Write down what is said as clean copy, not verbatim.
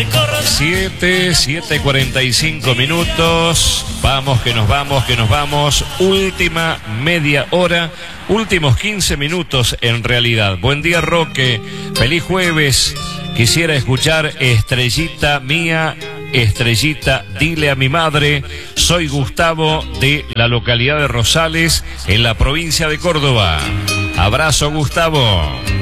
7:45 minutos. Vamos, que nos vamos, que nos vamos. Última media hora, últimos 15 minutos en realidad. Buen día, Roque. Feliz jueves. Quisiera escuchar Estrellita Mía, Estrellita, dile a mi madre. Soy Gustavo de la localidad de Rosales, en la provincia de Córdoba. Abrazo, Gustavo.